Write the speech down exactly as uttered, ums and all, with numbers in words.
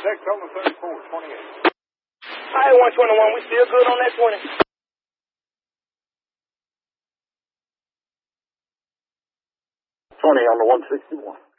Six on the thirty-four, twenty-eight. All right, one twenty-one, we still good on that twenty? twenty on the one sixty-one.